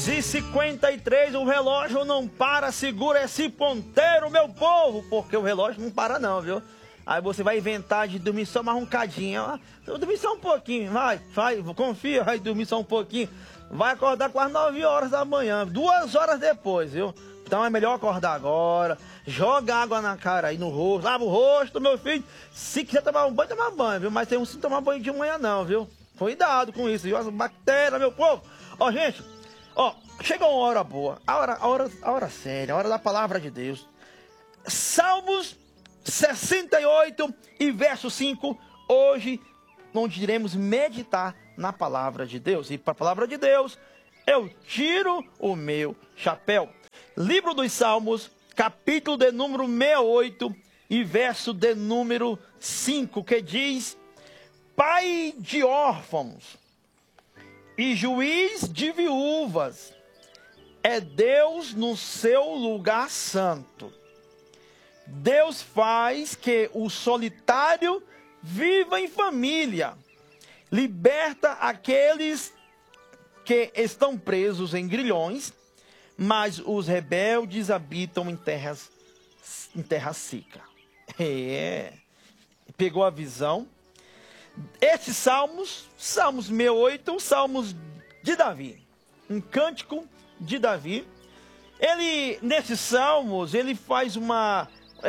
2h53, o relógio não para, segura esse ponteiro, meu povo, porque o relógio não para não, viu? Aí você vai inventar de dormir só mais um cadinho, dormir só um pouquinho, vai, confia, vai dormir só um pouquinho, vai acordar quase 9 horas da manhã, 2 horas depois, viu? Então é melhor acordar agora, joga água na cara aí, no rosto, lava o rosto, meu filho, se quiser tomar um banho, toma banho, viu? Mas tem uns que não tomar banho de manhã não, viu? Cuidado com isso, viu? As bactérias, meu povo. Ó, gente, ó, chegou uma hora boa, a hora séria, a hora da palavra de Deus. Salmos 68 e verso 5, hoje, onde iremos meditar na palavra de Deus. E para a palavra de Deus, eu tiro o meu chapéu. Livro dos Salmos, capítulo de número 68 e verso de número 5, que diz: Pai de órfãos e juiz de viúvas, é Deus no seu lugar santo. Deus faz que o solitário viva em família, liberta aqueles que estão presos em grilhões, mas os rebeldes habitam em terra seca. Pegou a visão? Estes salmos 68, salmos de Davi, um cântico de Davi. Ele, nesses salmos, ele faz uma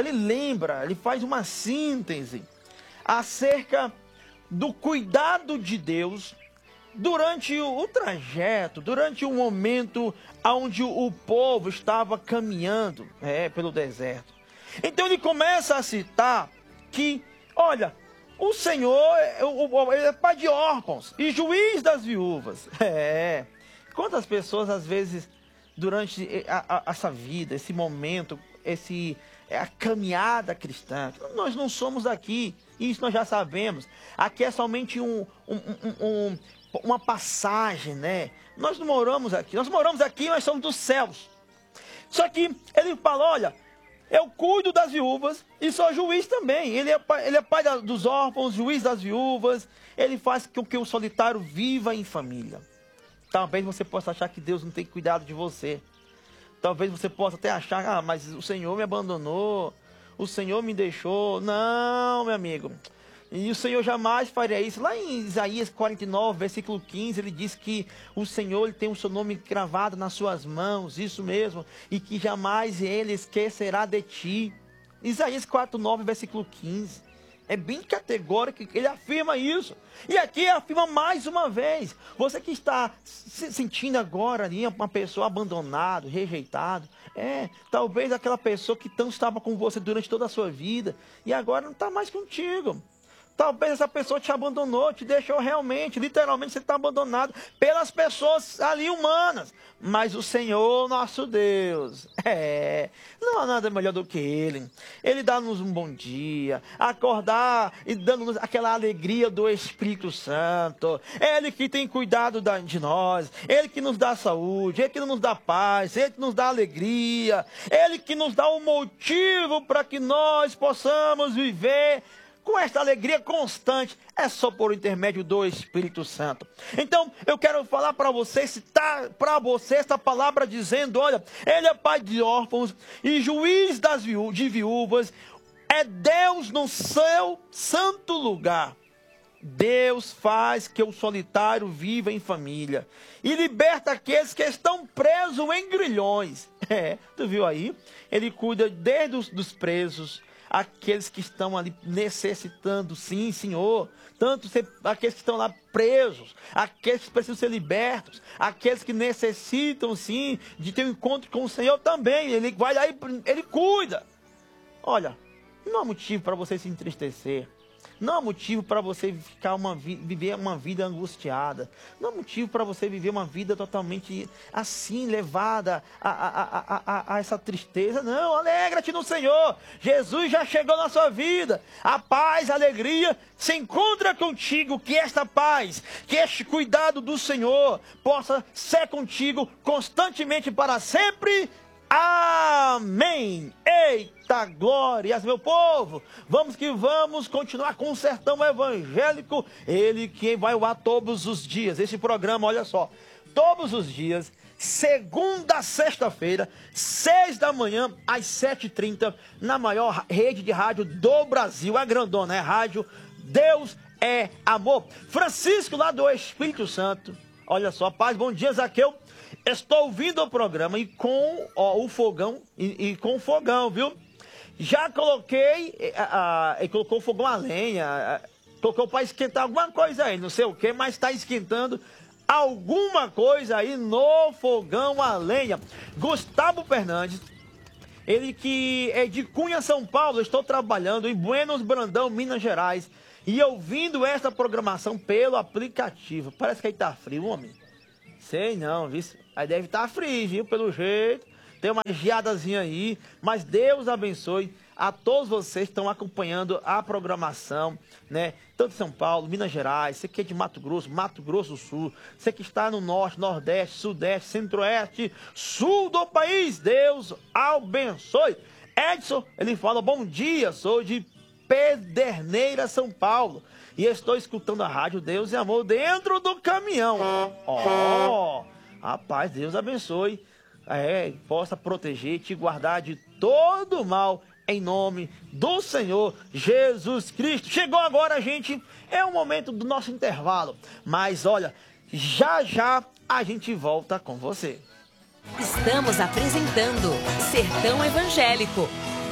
síntese acerca do cuidado de Deus durante o trajeto, durante o momento onde o povo estava caminhando pelo deserto. Então ele começa a citar que, olha, o Senhor ele é pai de órfãos e juiz das viúvas. Quantas pessoas às vezes durante essa vida, esse momento, a caminhada cristã, nós não somos daqui, isso nós já sabemos. Aqui é somente uma passagem, né? Nós não moramos aqui, nós somos dos céus. Só que ele fala, olha, eu cuido das viúvas e sou juiz também. Ele é pai dos órfãos, juiz das viúvas. Ele faz com que o solitário viva em família. Talvez você possa achar que Deus não tem cuidado de você. Talvez você possa até achar, mas o Senhor me abandonou, o Senhor me deixou. Não, meu amigo. E o Senhor jamais faria isso. Lá em Isaías 49, versículo 15, ele diz que o Senhor ele tem o seu nome gravado nas suas mãos, isso mesmo, e que jamais ele esquecerá de ti. Isaías 49, versículo 15. É bem categórico, ele afirma isso. E aqui afirma mais uma vez. Você que está se sentindo agora ali uma pessoa abandonada, rejeitada. Talvez aquela pessoa que tanto estava com você durante toda a sua vida e agora não está mais contigo. Talvez essa pessoa te abandonou, te deixou realmente, literalmente você está abandonado pelas pessoas ali humanas. Mas o Senhor, nosso Deus, não há nada melhor do que Ele. Ele dá-nos um bom dia, acordar e dando-nos aquela alegria do Espírito Santo. Ele que tem cuidado de nós, Ele que nos dá saúde, Ele que nos dá paz, Ele que nos dá alegria, Ele que nos dá um motivo para que nós possamos viver com esta alegria constante, é só por intermédio do Espírito Santo. Então, eu quero falar para você, citar para você esta palavra dizendo, olha, Ele é pai de órfãos e juiz de viúvas, é Deus no seu santo lugar. Deus faz que o solitário viva em família e liberta aqueles que estão presos em grilhões. Tu viu aí? Ele cuida desde os presos, aqueles que estão ali necessitando, sim, Senhor. Tanto aqueles que estão lá presos, aqueles que precisam ser libertos, aqueles que necessitam, sim, de ter um encontro com o Senhor também. Ele vai lá e Ele cuida. Olha, não há motivo para você se entristecer. Não há motivo para você viver uma vida angustiada. Não há motivo para você viver uma vida totalmente assim, levada a essa tristeza. Não, alegra-te no Senhor. Jesus já chegou na sua vida. A paz, a alegria se encontra contigo. Que esta paz, que este cuidado do Senhor possa ser contigo constantemente para sempre. Amém. Eita glórias, meu povo. Vamos que vamos continuar com o Sertão Evangélico. Ele que vai ao ar todos os dias. Esse programa, olha só, todos os dias, segunda a sexta-feira, 6 da manhã às 7h30, na maior rede de rádio do Brasil, a grandona, é Rádio Deus é Amor. Francisco, lá do Espírito Santo, olha só, paz, bom dia, Zaqueu. Estou ouvindo o programa e com o fogão, e com o fogão, viu? Já coloquei, ele colocou o fogão a lenha, colocou para esquentar alguma coisa aí, não sei o que, mas está esquentando alguma coisa aí no fogão a lenha. Gustavo Fernandes, ele que é de Cunha, São Paulo, estou trabalhando em Buenos Brandão, Minas Gerais, e ouvindo esta programação pelo aplicativo. Parece que aí tá frio, homem. Sei não, viu? Aí deve estar frio, viu? Pelo jeito. Tem uma geadazinha aí, mas Deus abençoe a todos vocês que estão acompanhando a programação, né? Tanto de São Paulo, Minas Gerais, você que é de Mato Grosso do Sul, você que está no Norte, Nordeste, Sudeste, Centro-Oeste, Sul do país, Deus abençoe. Edson, ele fala, bom dia, sou de Pederneira, São Paulo, e estou escutando a Rádio Deus e Amor dentro do caminhão. Rapaz, Deus abençoe. Possa proteger, te guardar de todo mal, em nome do Senhor Jesus Cristo. Chegou agora, gente, é o momento do nosso intervalo, mas olha, já já a gente volta com você. Estamos apresentando Sertão Evangélico.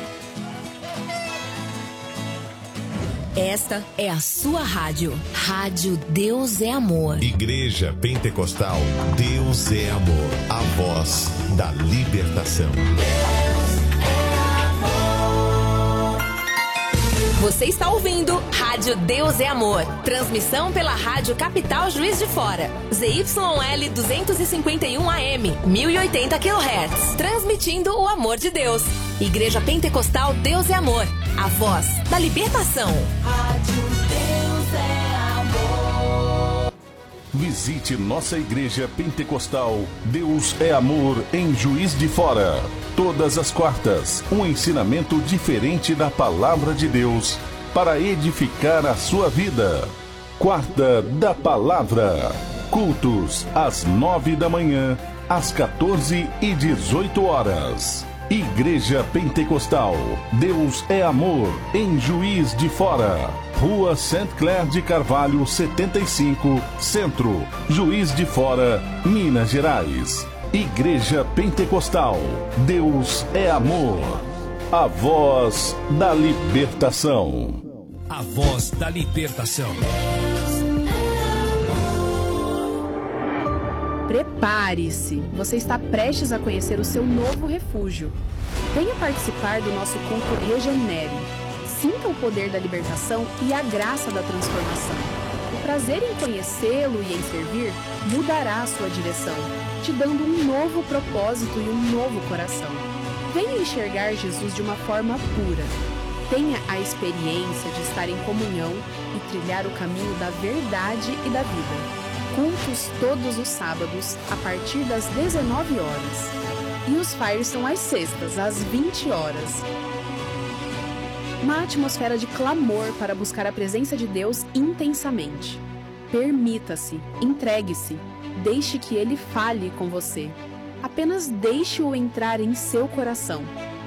Esta é a sua rádio. Rádio Deus é Amor. Igreja Pentecostal Deus é Amor. A voz da libertação. Deus é amor. Você está ouvindo Rádio Deus é Amor. Transmissão pela Rádio Capital Juiz de Fora. ZYL 251 AM, 1080 kHz. Transmitindo o amor de Deus. Igreja Pentecostal Deus é Amor. A voz da libertação. Rádio Deus é Amor. Visite nossa Igreja Pentecostal Deus é Amor em Juiz de Fora. Todas as quartas, um ensinamento diferente da Palavra de Deus para edificar a sua vida. Quarta da Palavra. Cultos às 9 da manhã, às 14 e 18 horas. Igreja Pentecostal Deus é Amor em Juiz de Fora, Rua Saint Clair de Carvalho 75, Centro, Juiz de Fora, Minas Gerais. Igreja Pentecostal Deus é Amor. A voz da libertação. A voz da libertação. Prepare-se, você está prestes a conhecer o seu novo refúgio. Venha participar do nosso culto Regenere. Sinta o poder da libertação e a graça da transformação. O prazer em conhecê-lo e em servir mudará a sua direção, te dando um novo propósito e um novo coração. Venha enxergar Jesus de uma forma pura. Tenha a experiência de estar em comunhão e trilhar o caminho da verdade e da vida. Cultos todos os sábados, a partir das 19 horas. E os fires são às sextas, às 20 horas. Uma atmosfera de clamor para buscar a presença de Deus intensamente. Permita-se, entregue-se, deixe que Ele fale com você. Apenas deixe-o entrar em seu coração.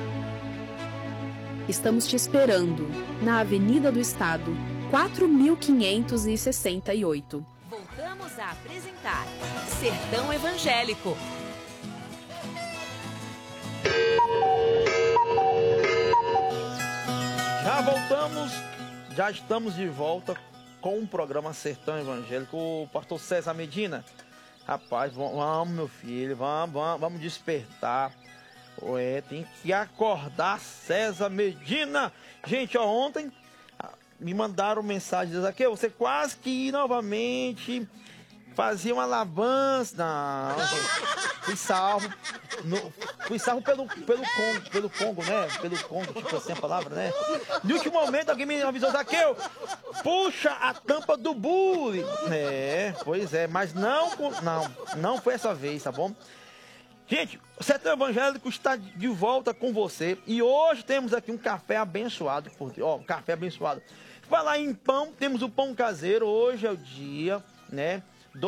Estamos te esperando, na Avenida do Estado, 4568. Voltamos a apresentar Sertão Evangélico. Já voltamos, já estamos de volta com o programa Sertão Evangélico. O pastor César Medina, rapaz, vamos meu filho, vamos despertar. Tem que acordar, César Medina. Gente, ontem me mandaram mensagem aqui, você quase que novamente fazia uma alabança. Não, fui salvo. Fui salvo pelo Congo, né? Pelo Congo, tipo assim a palavra, né? No último momento, alguém me avisou, Zaqueu, puxa a tampa do bule. Pois é, mas não foi essa vez, tá bom? Gente, o Sertão Evangélico está de volta com você. E hoje temos aqui um café abençoado por Deus. Um café abençoado. Falar em pão, temos o pão caseiro. Hoje é o dia, né, do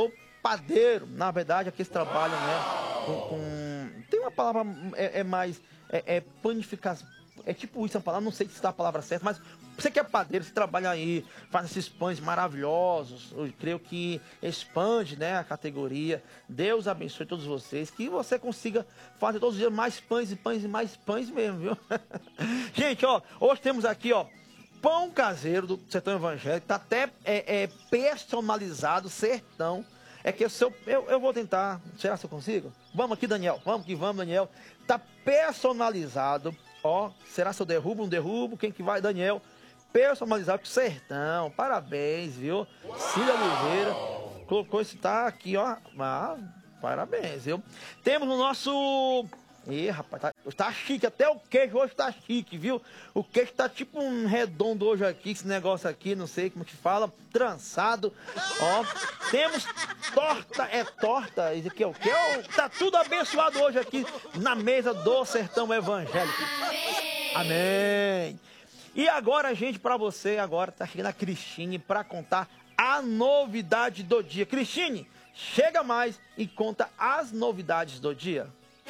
padeiro. Na verdade, aqui eles trabalham, né, tem uma palavra, mais, panificação, é tipo isso, a palavra, não sei se está a palavra certa, mas você que é padeiro, você trabalha aí, faz esses pães maravilhosos, eu creio que expande, né, a categoria. Deus abençoe todos vocês, que você consiga fazer todos os dias mais pães e pães e mais pães mesmo, viu? Gente, ó, hoje temos aqui, ó, pão caseiro do Sertão Evangélico, tá até personalizado, Sertão. É que eu vou tentar, será que eu consigo? Vamos aqui, Daniel, vamos que vamos, Daniel. Tá personalizado, ó, será que eu derrubo, não derrubo? Quem que vai, Daniel? Personalizado pro Sertão, parabéns, viu? Cília Oliveira, colocou esse, tá aqui, ó, parabéns, viu? Temos no nosso... Ih, rapaz, tá chique, até o queijo hoje tá chique, viu? O queijo tá tipo um redondo hoje aqui, esse negócio aqui, não sei como que fala, trançado, ó. Temos torta, isso aqui é o quê? Tá tudo abençoado hoje aqui na mesa do Sertão Evangélico. Amém. E agora, gente, pra você, agora tá chegando a Cristine pra contar a novidade do dia. Cristine, chega mais e conta as novidades do dia.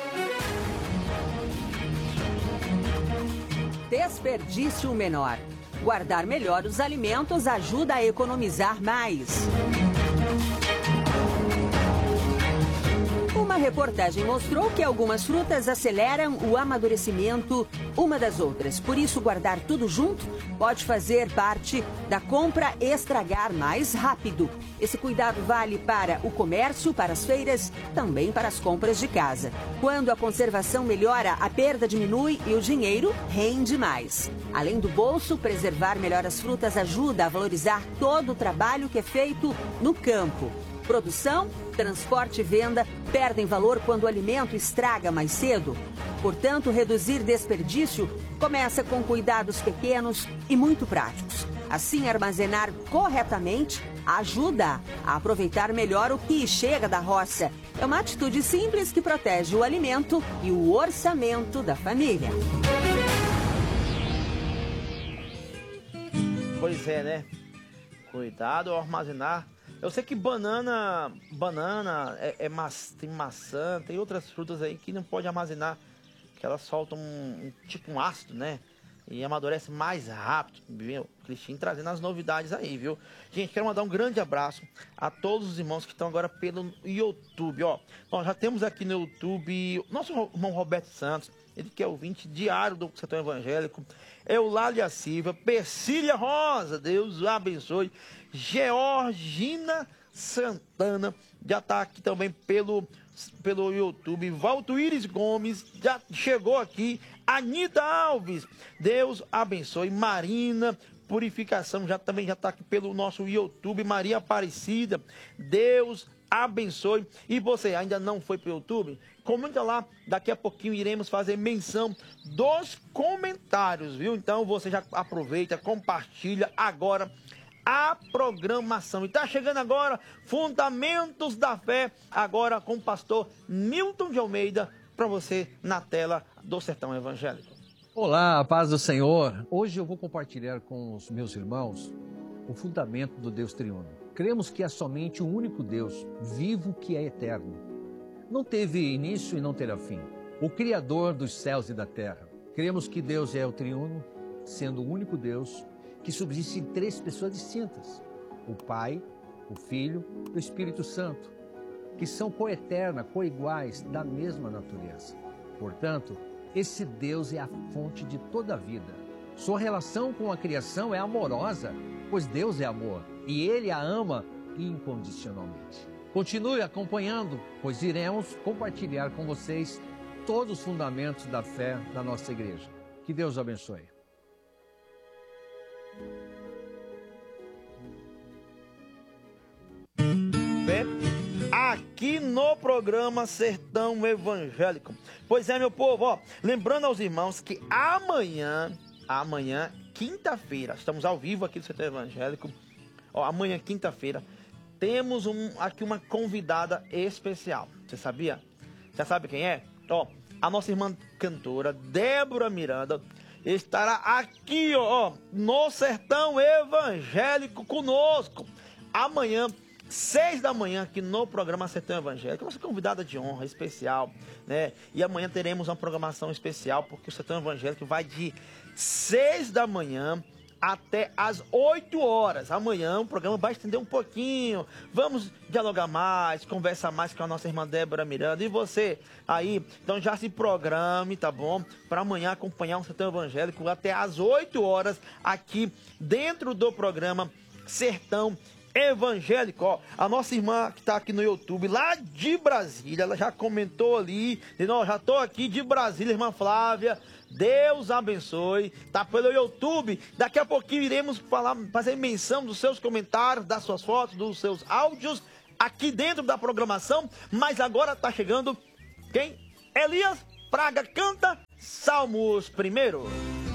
Desperdício menor. Guardar melhor os alimentos ajuda a economizar mais. Uma reportagem mostrou que algumas frutas aceleram o amadurecimento uma das outras. Por isso, guardar tudo junto pode fazer parte da compra estragar mais rápido. Esse cuidado vale para o comércio, para as feiras, também para as compras de casa. Quando a conservação melhora, a perda diminui e o dinheiro rende mais. Além do bolso, preservar melhor as frutas ajuda a valorizar todo o trabalho que é feito no campo. Produção, transporte e venda perdem valor quando o alimento estraga mais cedo. Portanto, reduzir desperdício começa com cuidados pequenos e muito práticos. Assim, armazenar corretamente ajuda a aproveitar melhor o que chega da roça. É uma atitude simples que protege o alimento e o orçamento da família. Pois é, né? Cuidado ao armazenar. Eu sei que banana tem maçã, tem outras frutas aí que não pode armazenar, que elas soltam tipo um ácido, né? E amadurece mais rápido, viu? Cristine trazendo as novidades aí, viu? Gente, quero mandar um grande abraço a todos os irmãos que estão agora pelo YouTube, ó. Nós já temos aqui no YouTube nosso irmão Roberto Santos, ele que é ouvinte diário do Sertão Evangélico, Eulália Silva, Persília Rosa, Deus abençoe, Georgina Santana, já está aqui também pelo YouTube, Valtuíris Gomes, já chegou aqui, Anita Alves, Deus abençoe, Marina Purificação, também já está aqui pelo nosso YouTube, Maria Aparecida, Deus abençoe. E você ainda não foi para o YouTube? Comenta lá, daqui a pouquinho iremos fazer menção dos comentários, viu? Então você já aproveita, compartilha agora a programação. E tá chegando agora Fundamentos da Fé, agora com o pastor Milton de Almeida, para você na tela do Sertão Evangélico. Olá, a paz do Senhor. Hoje eu vou compartilhar com os meus irmãos o fundamento do Deus triuno. Cremos que há somente um único Deus, vivo, que é eterno. Não teve início e não terá fim. O Criador dos céus e da terra. Cremos que Deus é o triuno, sendo o único Deus que subsiste em três pessoas distintas. O Pai, o Filho e o Espírito Santo, que são coeternas, coiguais, da mesma natureza. Portanto, esse Deus é a fonte de toda a vida. Sua relação com a criação é amorosa, pois Deus é amor e Ele a ama incondicionalmente. Continue acompanhando, pois iremos compartilhar com vocês todos os fundamentos da fé da nossa igreja. Que Deus abençoe. Aqui no programa Sertão Evangélico. Pois é, meu povo, ó, lembrando aos irmãos que amanhã, quinta-feira, estamos ao vivo aqui no Sertão Evangélico. Ó, amanhã, quinta-feira, temos aqui uma convidada especial. Você sabia? Você sabe quem é? Ó, a nossa irmã cantora, Débora Miranda, estará aqui, ó, no Sertão Evangélico conosco. Amanhã, 6 da manhã, aqui no programa Sertão Evangélico. Nossa convidada de honra, especial, né? E amanhã teremos uma programação especial, porque o Sertão Evangélico vai de 6 da manhã até às 8 horas. Amanhã o programa vai estender um pouquinho. Vamos dialogar mais, conversar mais com a nossa irmã Débora Miranda. E você aí, então já se programe, tá bom? Para amanhã acompanhar o Sertão Evangélico até às 8 horas aqui dentro do programa Sertão Evangélico. Ó, a nossa irmã que tá aqui no YouTube, lá de Brasília, ela já comentou ali, já tô aqui de Brasília, irmã Flávia. Deus abençoe, tá pelo YouTube. Daqui a pouquinho iremos fazer menção dos seus comentários, das suas fotos, dos seus áudios aqui dentro da programação. Mas agora tá chegando quem? Elias Praga canta Salmos primeiro.